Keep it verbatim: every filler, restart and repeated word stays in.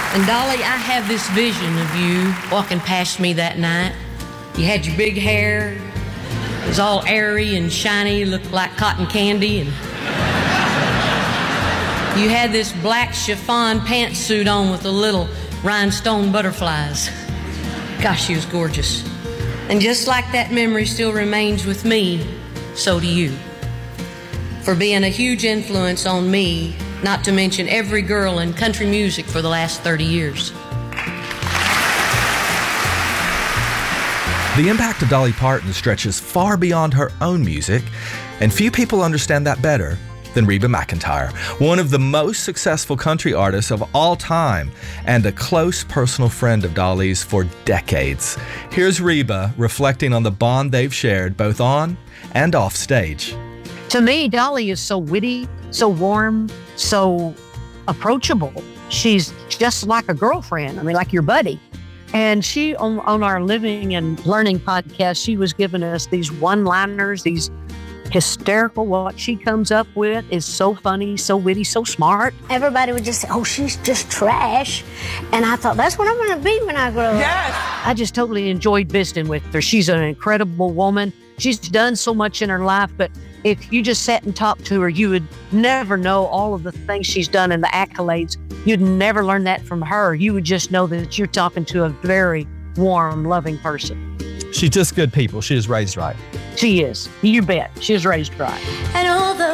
And Dolly, I have this vision of you walking past me that night. You had your big hair. It was all airy and shiny, looked like cotton candy. And you had this black chiffon pantsuit on with the little rhinestone butterflies. Gosh, she was gorgeous. And just like that memory still remains with me, so do you. For being a huge influence on me, not to mention every girl in country music for the last thirty years. The impact of Dolly Parton stretches far beyond her own music, and few people understand that better than Reba McEntire, one of the most successful country artists of all time and a close personal friend of Dolly's for decades. Here's Reba reflecting on the bond they've shared both on and off stage. To me, Dolly is so witty, so warm, so approachable. She's just like a girlfriend, I mean, like your buddy. And she, on, on our Living and Learning podcast, she was giving us these one-liners, these hysterical, what she comes up with is so funny, so witty, so smart. Everybody would just say, oh, she's just trash. And I thought, that's what I'm going to be when I grow up. Yes. I just totally enjoyed visiting with her. She's an incredible woman. She's done so much in her life, but if you just sat and talked to her, you would never know all of the things she's done and the accolades. You'd never learn that from her. You would just know that you're talking to a very warm, loving person. She's just good people. She is raised right. She is. You bet. She is raised right. And